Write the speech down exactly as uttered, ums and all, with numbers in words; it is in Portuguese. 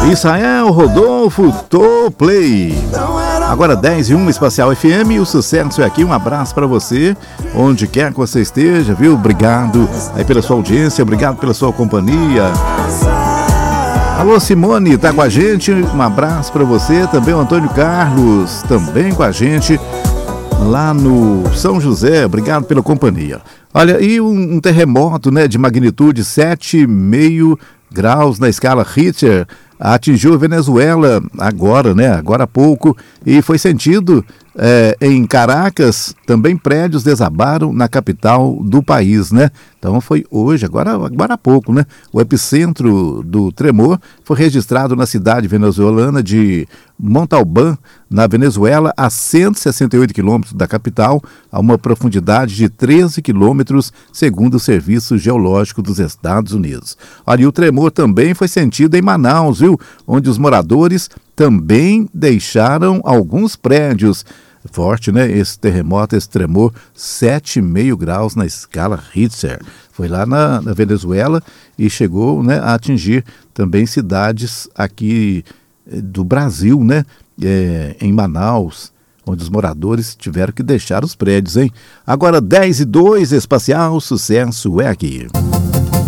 Israel Rodolfo Toplay. Agora dez e um, Espacial F M, o sucesso é aqui. Um abraço para você, onde quer que você esteja, viu? Obrigado aí pela sua audiência, obrigado pela sua companhia. Alô, Simone, tá com a gente? Um abraço para você. Também o Antônio Carlos, também com a gente lá no São José. Obrigado pela companhia. Olha, e um, um terremoto, né, de magnitude sete vírgula cinco graus na escala Richter atingiu a Venezuela agora, né, agora há pouco, e foi sentido é, em Caracas. Também prédios desabaram na capital do país, né? Então foi hoje, agora, agora há pouco, né? O epicentro do tremor foi registrado na cidade venezuelana de Montalbán, na Venezuela, a cento e sessenta e oito quilômetros da capital, a uma profundidade de treze quilômetros, segundo o Serviço Geológico dos Estados Unidos. Olha, e o tremor também foi sentido em Manaus, viu? Onde os moradores também deixaram alguns prédios. Forte, né? Esse terremoto, esse tremor, sete vírgula cinco graus na escala Richter. Foi lá na, na Venezuela e chegou, né, a atingir também cidades aqui do Brasil, né? É, em Manaus, onde os moradores tiveram que deixar os prédios, hein? Agora dez e dois, Espacial, sucesso é aqui.